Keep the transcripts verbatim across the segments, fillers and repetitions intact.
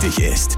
nötig ist.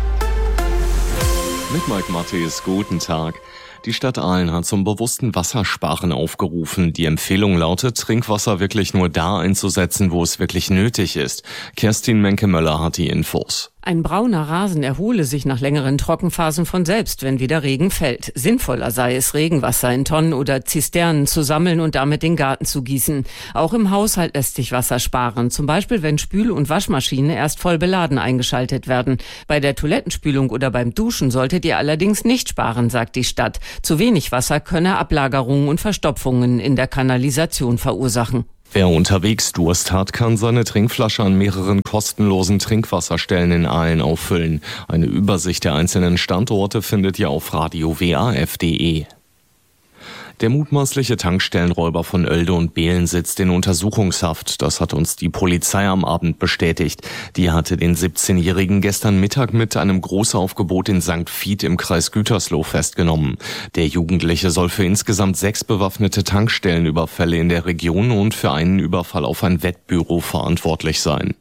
Mit Mike Matthias, guten Tag. Die Stadt Aalen hat zum bewussten Wassersparen aufgerufen. Die Empfehlung lautet, Trinkwasser wirklich nur da einzusetzen, wo es wirklich nötig ist. Kerstin Menke-Möller hat die Infos. Ein brauner Rasen erhole sich nach längeren Trockenphasen von selbst, wenn wieder Regen fällt. Sinnvoller sei es, Regenwasser in Tonnen oder Zisternen zu sammeln und damit den Garten zu gießen. Auch im Haushalt lässt sich Wasser sparen, zum Beispiel wenn Spül- und Waschmaschine erst voll beladen eingeschaltet werden. Bei der Toilettenspülung oder beim Duschen solltet ihr allerdings nicht sparen, sagt die Stadt. Zu wenig Wasser könne Ablagerungen und Verstopfungen in der Kanalisation verursachen. Wer unterwegs Durst hat, kann seine Trinkflasche an mehreren kostenlosen Trinkwasserstellen in Aalen auffüllen. Eine Übersicht der einzelnen Standorte findet ihr auf radio w a f punkt d e. Der mutmaßliche Tankstellenräuber von Oelde und Behlen sitzt in Untersuchungshaft. Das hat uns die Polizei am Abend bestätigt. Die hatte den siebzehnjährigen gestern Mittag mit einem Großaufgebot in Sankt Vith im Kreis Gütersloh festgenommen. Der Jugendliche soll für insgesamt sechs bewaffnete Tankstellenüberfälle in der Region und für einen Überfall auf ein Wettbüro verantwortlich sein.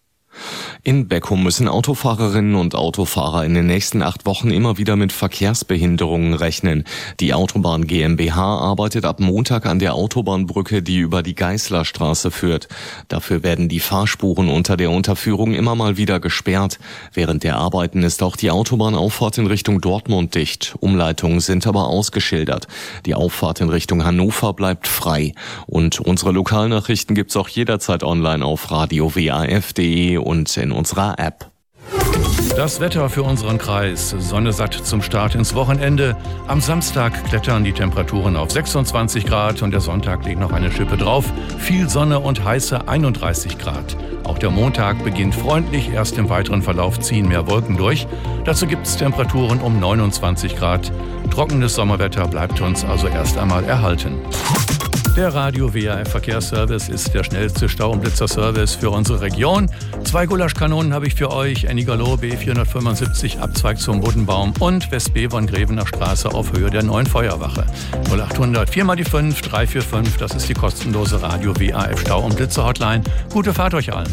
In Beckum müssen Autofahrerinnen und Autofahrer in den nächsten acht Wochen immer wieder mit Verkehrsbehinderungen rechnen. Die Autobahn GmbH arbeitet ab Montag an der Autobahnbrücke, die über die Geißlerstraße führt. Dafür werden die Fahrspuren unter der Unterführung immer mal wieder gesperrt. Während der Arbeiten ist auch die Autobahnauffahrt in Richtung Dortmund dicht. Umleitungen sind aber ausgeschildert. Die Auffahrt in Richtung Hannover bleibt frei. Und unsere Lokalnachrichten gibt's auch jederzeit online auf radio w a f punkt d e und in unserer App. Das Wetter für unseren Kreis. Sonne satt zum Start ins Wochenende. Am Samstag klettern die Temperaturen auf sechsundzwanzig Grad und der Sonntag legt noch eine Schippe drauf. Viel Sonne und heiße einunddreißig Grad. Auch der Montag beginnt freundlich, erst im weiteren Verlauf ziehen mehr Wolken durch. Dazu gibt es Temperaturen um neunundzwanzig Grad. Trockenes Sommerwetter bleibt uns also erst einmal erhalten. Der Radio W A F Verkehrsservice ist der schnellste Stau- und Blitzerservice für unsere Region. Zwei Gulaschkanonen habe ich für euch. Ennigerloh B vierhundertfünfundsiebzig, Abzweig zum Bodenbaum und West-Beverngrävener Straße auf Höhe der neuen Feuerwache. null achthundert vier mal die fünf, drei vier fünf, das ist die kostenlose Radio W A F Stau- und Blitzer-Hotline. Gute Fahrt euch allen.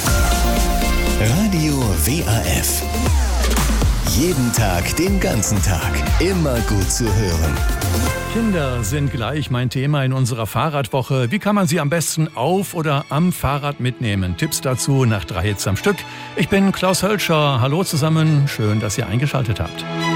Radio W A F. Jeden Tag, den ganzen Tag. Immer gut zu hören. Kinder sind gleich mein Thema in unserer Fahrradwoche. Wie kann man sie am besten auf oder am Fahrrad mitnehmen? Tipps dazu nach drei Hits am Stück. Ich bin Klaus Hölscher. Hallo zusammen. Schön, dass ihr eingeschaltet habt.